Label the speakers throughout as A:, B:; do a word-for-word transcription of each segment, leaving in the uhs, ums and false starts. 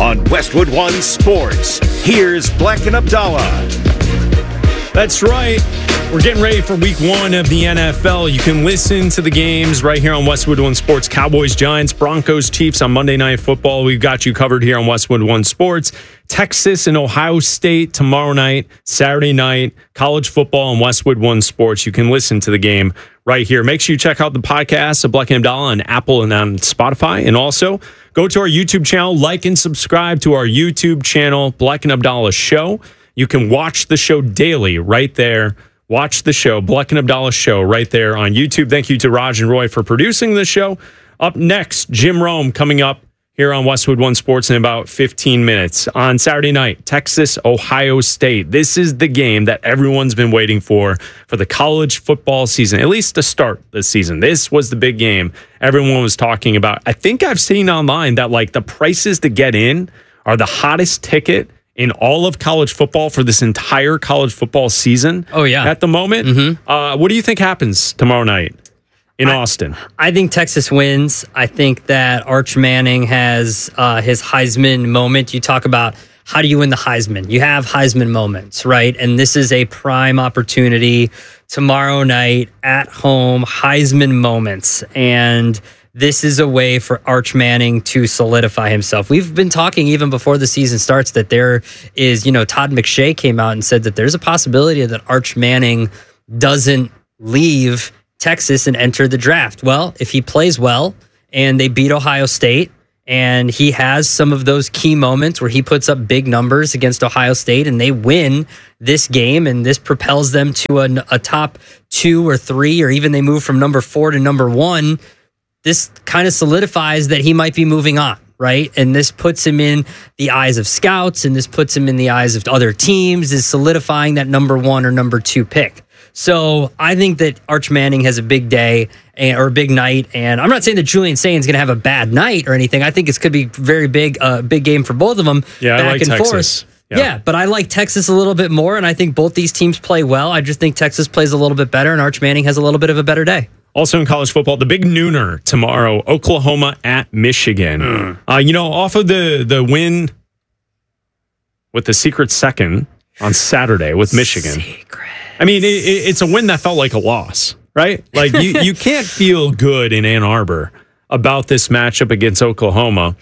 A: On Westwood One Sports, here's Black and Abdallah.
B: That's right. We're getting ready for week one of the N F L. You can listen to the games right here on Westwood One Sports. Cowboys, Giants, Broncos, Chiefs on Monday Night Football. We've got you covered here on Westwood One Sports. Texas and Ohio State tomorrow night, Saturday night, college football on Westwood One Sports. You can listen to the game right here. Make sure you check out the podcast of Black and Abdallah on Apple and on Spotify. And also go to our YouTube channel, like and subscribe to our YouTube channel, Black and Abdallah Show. You can watch the show daily right there. Watch the show, Black and Abdallah Show, right there on YouTube. Thank you to Raj and Roy for producing the show. Up next, Jim Rome coming up here on Westwood One Sports in about fifteen minutes. On Saturday night, Texas, Ohio State. This is the game that everyone's been waiting for for the college football season, at least to start the season. This was the big game everyone was talking about. I think I've seen online that like the prices to get in are the hottest ticket in all of college football for this entire college football season.
C: Oh, yeah.
B: At the moment. Mm-hmm. Uh, what do you think happens tomorrow night in
C: I,
B: Austin?
C: I think Texas wins. I think that Arch Manning has uh, his Heisman moment. You talk about how do you win the Heisman? You have Heisman moments, right? And this is a prime opportunity tomorrow night at home, Heisman moments. And this is a way for Arch Manning to solidify himself. We've been talking even before the season starts that there is, you know, Todd McShay came out and said that there's a possibility that Arch Manning doesn't leave Texas and enter the draft. Well, if he plays well and they beat Ohio State and he has some of those key moments where he puts up big numbers against Ohio State and they win this game and this propels them to a, a top two or three, or even they move from number four to number one, this kind of solidifies that he might be moving on, right? And this puts him in the eyes of scouts, and this puts him in the eyes of other teams, is solidifying that number one or number two pick. So I think that Arch Manning has a big day and, or a big night, and I'm not saying that Julian Saint's going to have a bad night or anything. I think it's could be very big, a uh, big game for both of them.
B: Yeah,
C: back
B: I like
C: and
B: Texas.
C: Forth. Yeah. yeah, but I like Texas a little bit more, and I think both these teams play well. I just think Texas plays a little bit better, and Arch Manning has a little bit of a better day.
B: Also in college football, the big nooner tomorrow, Oklahoma at Michigan. Mm. Uh, you know, off of the, the win with the secret second on Saturday with Michigan.
C: Secret.
B: I mean, it, it, it's a win that felt like a loss, right? Like, you, you can't feel good in Ann Arbor about this matchup against Oklahoma.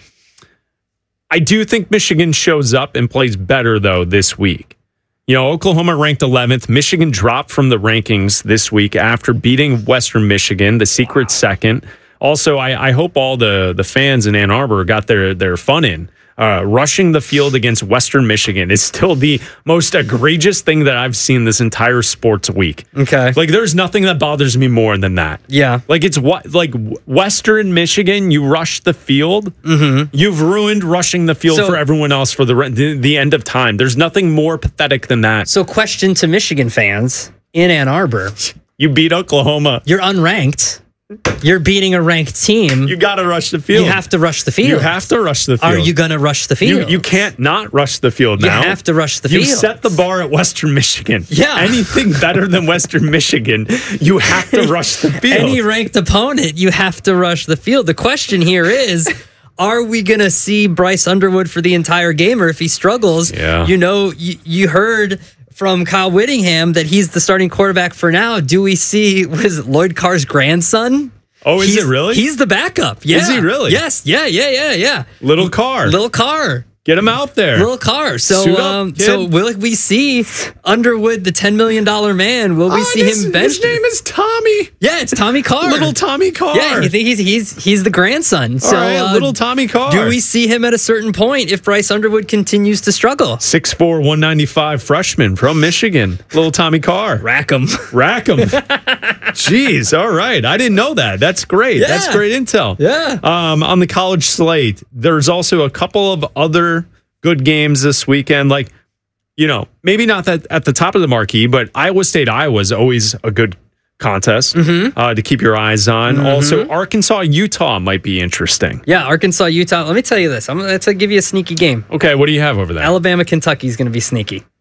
B: I do think Michigan shows up and plays better, though, this week. You know, Oklahoma ranked eleventh. Michigan dropped from the rankings this week after beating Western Michigan, the secret wow. second. Also, I, I hope all the, the fans in Ann Arbor got their, their fun in. Uh, rushing the field against Western Michigan is still the most egregious thing that I've seen this entire sports week.
C: Okay.
B: Like, there's nothing that bothers me more than that.
C: Yeah.
B: Like, it's what, like Western Michigan, you rush the field.
C: Mm-hmm.
B: You've ruined rushing the field so, for everyone else for the, the the end of time. There's nothing more pathetic than that.
C: So, question to Michigan fans in Ann Arbor.
B: You beat Oklahoma.
C: You're unranked. You're beating a ranked team.
B: You got to rush the field.
C: You have to rush the field.
B: You have to rush the field.
C: Are you going to rush the field?
B: You, you can't not rush the field now.
C: You have to rush the field.
B: You set the bar at Western Michigan.
C: Yeah.
B: Anything better than Western Michigan, you have to rush the field.
C: Any ranked opponent, you have to rush the field. The question here is, are we going to see Bryce Underwood for the entire game? Or if he struggles,
B: yeah.
C: you know, you, you heard from Kyle Whittingham that he's the starting quarterback for now. Do we see, what is it, Lloyd Carr's grandson?
B: Oh, is
C: he's,
B: it really?
C: He's the backup. Yeah.
B: Is he really?
C: Yes. Yeah, yeah, yeah, yeah.
B: Little Carr.
C: Little Carr.
B: Get him out there.
C: Little Carr. So,
B: Suit up,
C: um,
B: kid.
C: so will we see Underwood, the ten million dollars man? Will we
B: oh,
C: see
B: his,
C: him benched?
B: His name is Tommy.
C: Yeah, it's Tommy Carr.
B: Little Tommy Carr.
C: Yeah, you think he's he's he's the grandson. So,
B: All right,
C: uh,
B: little Tommy Carr.
C: Do we see him at a certain point if Bryce Underwood continues to struggle?
B: six four, one ninety-five freshman from Michigan. Little Tommy Carr.
C: Rack him.
B: Rack him. Jeez, all right. I didn't know that. That's great.
C: Yeah.
B: That's great intel.
C: Yeah.
B: Um, on the college slate, there's also a couple of other good games this weekend. Like, you know, maybe not that at the top of the marquee, but Iowa State, Iowa is always a good contest
C: mm-hmm.
B: uh, to keep your eyes on.
C: Mm-hmm.
B: Also, Arkansas, Utah might be interesting.
C: Yeah, Arkansas, Utah. Let me tell you this. I'm going to give you a sneaky game.
B: Okay, what do you have over there?
C: Alabama, Kentucky is going to be sneaky.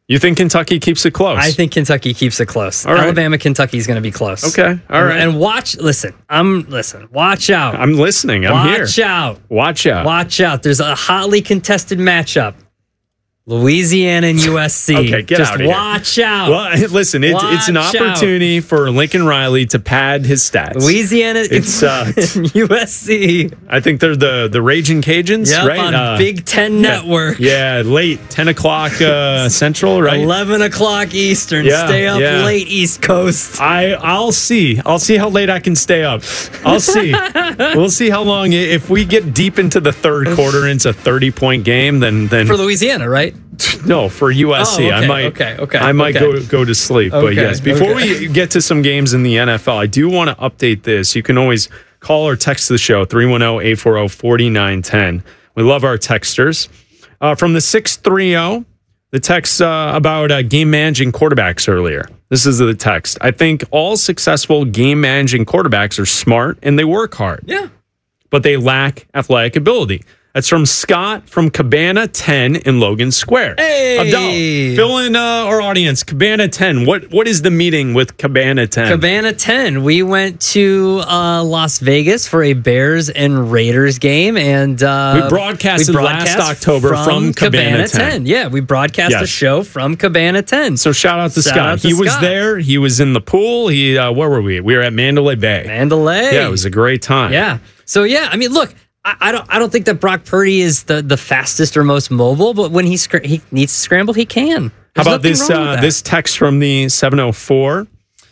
B: You think Kentucky keeps it close?
C: I think Kentucky keeps it close.
B: All right.
C: Alabama, Kentucky is going to be close.
B: Okay. All right.
C: And, and watch, listen, I'm, listen, watch out.
B: I'm listening. I'm here.
C: Watch out.
B: Watch out.
C: Watch out. There's a hotly contested matchup. Louisiana and U S C.
B: Okay, get
C: Just
B: out of here.
C: watch out.
B: Well, listen, it's, it's an
C: Watch
B: opportunity
C: out.
B: for Lincoln Riley to pad his stats.
C: Louisiana
B: It's, uh,
C: and U S C.
B: I think they're the the Raging Cajuns,
C: Yep,
B: right?
C: on
B: Uh,
C: Big Ten Network.
B: Yeah, late ten o'clock uh, Central, right?
C: eleven o'clock Eastern.
B: Yeah,
C: Stay up
B: yeah.
C: late, East Coast.
B: I I'll see. I'll see how late I can stay up. I'll see. We'll see how long. If we get deep into the third quarter, and it's a thirty point game, then then
C: For Louisiana, right?
B: no for U S C.
C: Oh, okay,
B: I might
C: okay, okay,
B: I might
C: okay.
B: go go to sleep. But
C: Okay,
B: yes, before
C: okay.
B: we get to some games in the N F L, I do want to update this. You can always call or text the show three one zero, eight four zero, four nine one zero. We love our texters. Uh, from the six three zero, the text uh, about uh, game managing quarterbacks earlier. This is the text. I think all successful game managing quarterbacks are smart and they work hard.
C: Yeah.
B: But they lack athletic ability. That's from Scott from Cabana ten in Logan Square.
C: Hey!
B: Abdal, fill in uh, our audience. Cabana ten. What What is the meeting with Cabana ten?
C: Cabana ten. We went to uh, Las Vegas for a Bears and Raiders game, and uh,
B: We broadcasted last October from Cabana ten.
C: Yeah, we broadcast
B: Yes.
C: a show from Cabana ten.
B: So shout out to
C: Shout
B: Scott.
C: out to
B: he was
C: Scott.
B: there. He was in the pool. He uh, where were we? We were at Mandalay Bay.
C: Mandalay.
B: Yeah, it was a great time.
C: Yeah. So yeah, I mean, look, I, I don't, I don't think that Brock Purdy is the, the fastest or most mobile, but when he scr- he needs to scramble, he can.
B: How
C: There's
B: about
C: nothing
B: this
C: wrong with
B: uh,
C: that.
B: this text from the seven oh four?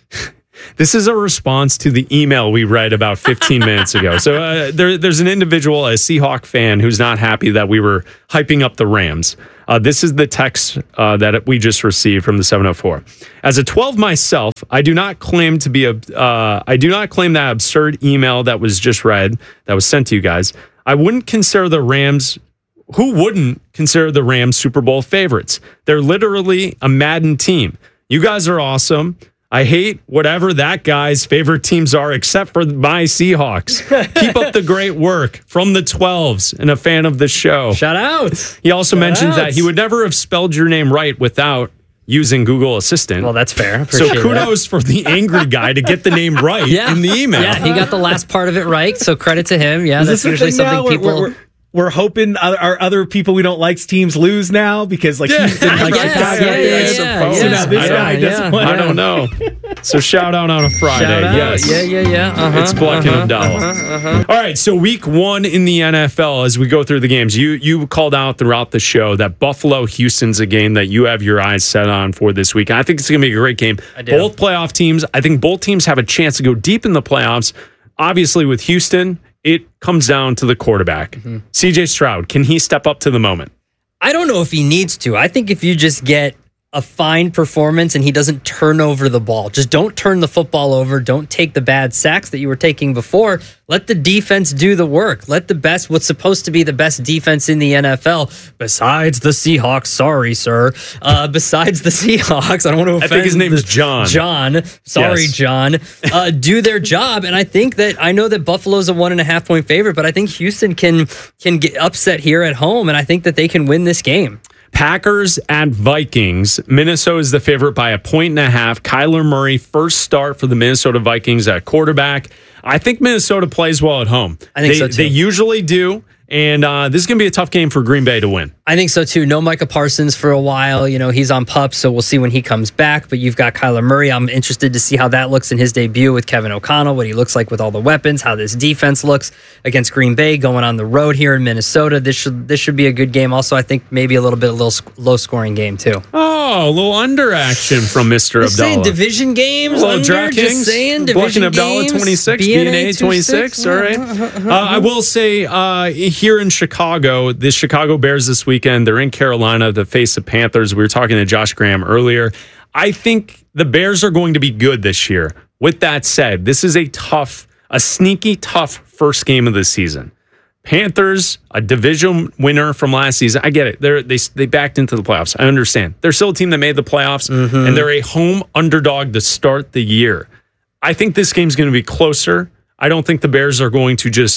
B: This is a response to the email we read about fifteen minutes ago. So uh, there, there's an individual, a Seahawk fan, who's not happy that we were hyping up the Rams. Uh, this is the text uh, that we just received from the seven oh four. As a twelve myself, I do not claim to be a. Uh, I do not claim that absurd email that was just read, that was sent to you guys. I wouldn't consider the Rams. Who wouldn't consider the Rams Super Bowl favorites? They're literally a Madden team. You guys are awesome. I hate whatever that guy's favorite teams are, except for my Seahawks. Keep up the great work from the twelves and a fan of the show.
C: Shout out.
B: He also
C: Shout
B: mentions
C: out.
B: that he would never have spelled your name right without using Google Assistant.
C: Well, that's fair.
B: So
C: Appreciate
B: kudos for the angry guy to get the name right
C: Yeah.
B: in the email.
C: Yeah, he got the last part of it right. So credit to him. Yeah,
D: Is
C: that's
D: this the
C: usually
D: thing now?
C: something
D: We're-
C: people.
D: We're, we're, we're hoping other, our other people we don't like teams lose now because like
B: Yeah.
D: he's been like
C: I guess,
D: that guy
C: yeah,
D: right
C: yeah,
D: there.
C: yeah,
B: suppose.
D: So
C: yeah,
D: now this
B: I
D: guy
B: don't-
D: doesn't
C: yeah.
D: want
B: I don't know. So shout out on a Friday.
C: Shout out.
B: Yes.
C: Yeah, yeah, yeah. Uh-huh,
B: It's Black
C: uh-huh,
B: and Abdallah.
C: uh-huh, uh-huh.
B: All right, so week one in the N F L, as we go through the games, you you called out throughout the show that Buffalo Houston's a game that you have your eyes set on for this week. And I think it's going to be a great game.
C: I do.
B: Both playoff teams, I think both teams have a chance to go deep in the playoffs. Obviously, with Houston, it comes down to the quarterback.
C: Mm-hmm.
B: C J Stroud, can he step up to the moment?
C: I don't know if he needs to. I think if you just get a fine performance and he doesn't turn over the ball, just don't turn the football over. Don't take the bad sacks that you were taking before. Let the defense do the work. Let the best, what's supposed to be the best defense in the N F L, besides the Seahawks. Sorry, sir. Uh, besides the Seahawks, I don't want to offend.
B: I think his name is
C: the-
B: John.
C: John. Sorry,
B: Yes.
C: John. Uh, do their job. And I think that I know that Buffalo's a one and a half point favorite, but I think Houston can can get upset here at home, and I think that they can win this game.
B: Packers at Vikings. Minnesota is the favorite by a point and a half. Kyler Murray, first start for the Minnesota Vikings at quarterback. I think Minnesota plays well at home.
C: I think
B: they,
C: so, too.
B: They usually do. And uh, this is going to be a tough game for Green Bay to win.
C: I think so too. No Micah Parsons for a while. You know, he's on PUP, so we'll see when he comes back. But you've got Kyler Murray. I'm interested to see how that looks in his debut with Kevin O'Connell, what he looks like with all the weapons, how this defense looks against Green Bay going on the road here in Minnesota. This should this should be a good game. Also, I think maybe a little bit a little sc- low scoring game too.
B: Oh, a little under action from Mister
C: Just saying
B: Abdallah.
C: division games.
B: Well,
C: under,
B: DraftKings,
C: just saying
B: Black
C: division
B: and Abdallah
C: games.
B: twenty-six, B N A twenty-six. All right. Uh, I will say uh, here in Chicago, the Chicago Bears this weekend, they're in Carolina to face the Panthers. We were talking to Josh Graham earlier. I think the Bears are going to be good this year. With that said, this is a tough, a sneaky tough first game of the season. Panthers, a division winner from last season. I get it. They're, they they backed into the playoffs. I understand. They're still a team that made the playoffs,
C: Mm-hmm.
B: and they're a home underdog to start the year. I think this game's going to be closer. I don't think the Bears are going to just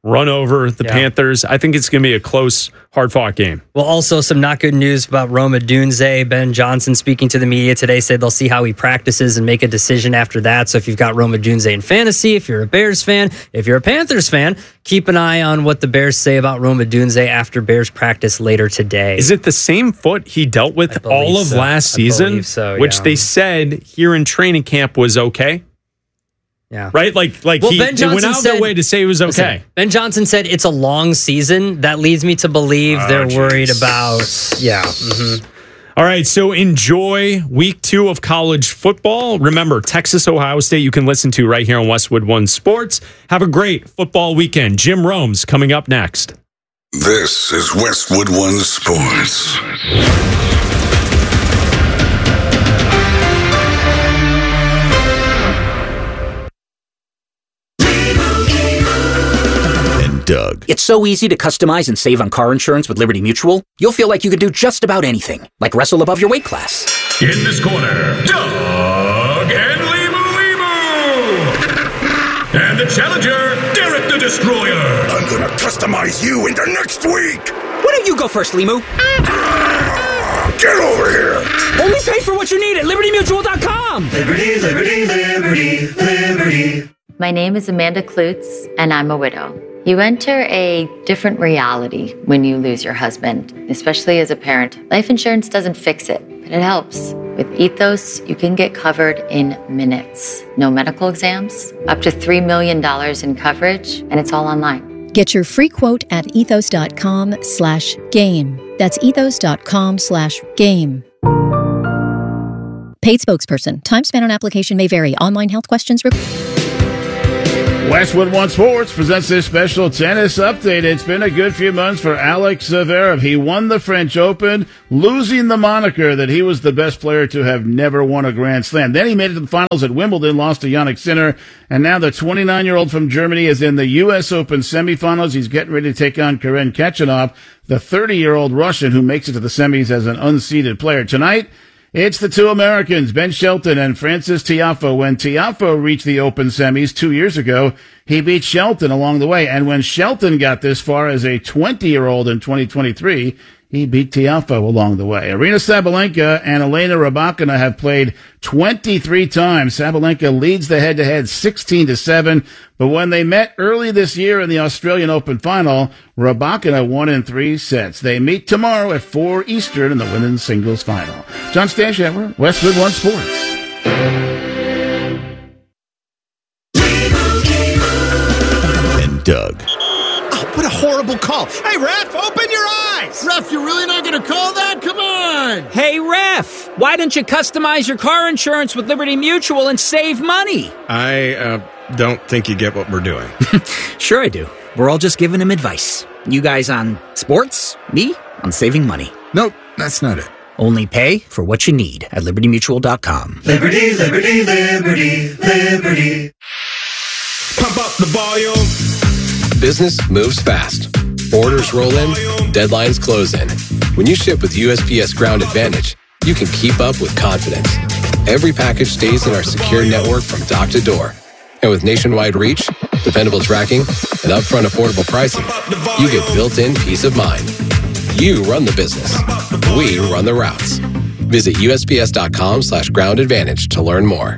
B: run over the
C: Yeah.
B: Panthers. I think it's going to be a close, hard-fought game.
C: Well, also some not good news about Rome Odunze. Ben Johnson, speaking to the media today, said they'll see how he practices and make a decision after that. So if you've got Rome Odunze in fantasy, if you're a Bears fan, if you're a Panthers fan, keep an eye on what the Bears say about Rome Odunze after Bears practice later today.
B: Is it the same foot he dealt with all of
C: so.
B: last
C: I
B: season,
C: believe so,
B: which
C: yeah.
B: they said here in training camp was okay?
C: Yeah.
B: Right? Like, like
C: Well,
B: he
C: Ben
B: they went
C: Johnson
B: out
C: said-
B: their way to say it was okay.
C: Listen, Ben Johnson said it's a long season. That leads me to believe
B: Oh,
C: they're
B: geez.
C: worried about, yeah. mhm.
B: All right, so enjoy week two of college football. Remember, Texas, Ohio State, you can listen to right here on Westwood One Sports. Have a great football weekend. Jim Rome's coming up next.
E: This is Westwood One Sports.
A: And Doug.
F: It's so easy to customize and save on car insurance with Liberty Mutual. You'll feel like you could do just about anything, like wrestle above your weight class.
A: In this corner, Doug and Limu Limu. And the challenger, Derek the Destroyer.
E: I'm gonna customize you into next week.
F: Why don't you go first, Limu?
E: Get over here.
F: Only pay for what you need at liberty mutual dot com.
G: Liberty, liberty, liberty, liberty. My name is Amanda Klutz, and I'm a widow. You enter a different reality when you lose your husband, especially as a parent. Life insurance doesn't fix it, but it helps. With Ethos, you can get covered in minutes. No medical exams, up to three million dollars in coverage, and it's all online.
H: Get your free quote at ethos.com slash game. That's ethos.com slash game. Paid spokesperson. Time spent on application may vary. Online health questions required.
I: Westwood One Sports presents this special tennis update. It's been a good few months for Alex Zverev. He won the French Open, losing the moniker that he was the best player to have never won a Grand Slam. Then he made it to the finals at Wimbledon, lost to Jannik Sinner, and now the twenty-nine-year-old from Germany is in the U S Open semifinals. He's getting ready to take on Karen Khachanov, the thirty-year-old Russian who makes it to the semis as an unseeded player. Tonight, it's the two Americans, Ben Shelton and Frances Tiafoe. When Tiafoe reached the Open semis two years ago, he beat Shelton along the way. And when Shelton got this far as a twenty-year-old in twenty twenty-three, he beat Tiafoe along the way. Aryna Sabalenka and Elena Rybakina have played twenty-three times. Sabalenka leads the head-to-head sixteen to seven. But when they met early this year in the Australian Open final, Rybakina won in three sets. They meet tomorrow at four Eastern in the women's singles final. John Stanshammer, Westwood One Sports.
A: And Doug.
J: Oh, what a horrible call. Hey, ref, open your eyes. Ref, you're really not going to call that? Come on.
K: Hey, ref, why don't you customize your car insurance with Liberty Mutual and save money?
J: I uh, don't think you get what we're doing.
F: Sure I do. We're all just giving him advice. You guys on sports, me on saving money.
J: Nope, that's not it.
F: Only pay for what you need at liberty mutual dot com.
G: Liberty, liberty, liberty, liberty.
A: Pump up the volume.
L: Business moves fast. Orders roll in, deadlines close in. When you ship with U S P S Ground Advantage, you can keep up with confidence. Every package stays in our secure network from dock to door. And with nationwide reach, dependable tracking, and upfront affordable pricing, you get built-in peace of mind. You run the business. We run the routes. Visit U S P S dot com slash ground advantage to learn more.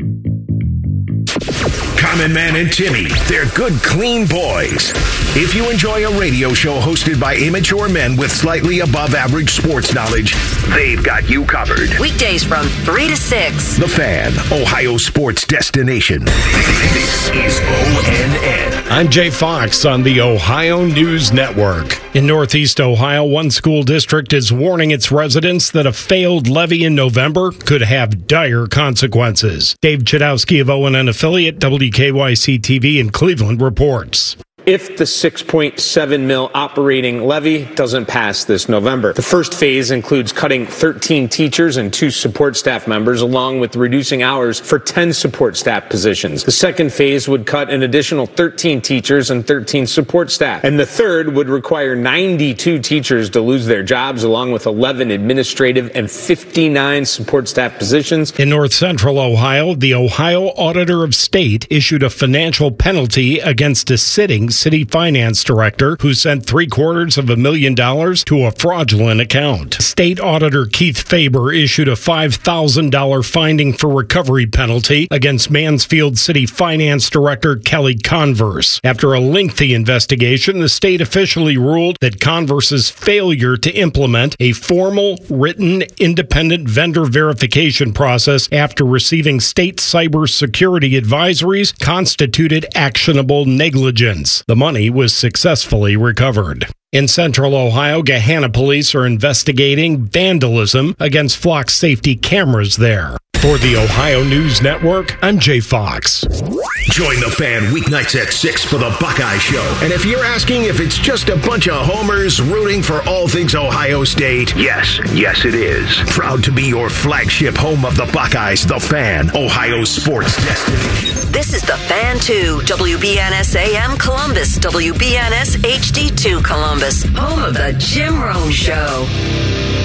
A: Common Man and Timmy, they're good, clean boys. If you enjoy a radio show hosted by immature men with slightly above average sports knowledge, they've got you covered.
M: Weekdays from three to six.
A: The Fan, Ohio sports destination. This is O N N.
N: I'm Jay Fox on the Ohio News Network. In Northeast Ohio, one school district is warning its residents that a failed levy in November could have dire consequences. Dave Chudowski of O N N affiliate W K Y C T V in Cleveland reports.
O: If the six point seven mil operating levy doesn't pass this November. The first phase includes cutting thirteen teachers and two support staff members, along with reducing hours for ten support staff positions. The second phase would cut an additional thirteen teachers and thirteen support staff. And the third would require ninety-two teachers to lose their jobs, along with eleven administrative and fifty-nine support staff positions.
N: In North Central Ohio, the Ohio Auditor of State issued a financial penalty against a sitting city finance director who sent three quarters of a million dollars to a fraudulent account. State Auditor Keith Faber issued a five thousand dollars finding for recovery penalty against Mansfield City Finance Director Kelly Converse. After a lengthy investigation, the state officially ruled that Converse's failure to implement a formal, written, independent vendor verification process after receiving state cybersecurity advisories constituted actionable negligence. The money was successfully recovered. In central Ohio, Gahanna police are investigating vandalism against flock safety cameras there. For the Ohio News Network, I'm Jay Fox.
A: Join the Fan weeknights at six for the Buckeye Show. And if you're asking if it's just a bunch of homers rooting for all things Ohio State, yes, yes it is. Proud to be your flagship home of the Buckeyes, the Fan, Ohio sports destination.
M: This is the Fan two, W B N S A M Columbus, W B N S H D two Columbus, home of the Jim Rome Show.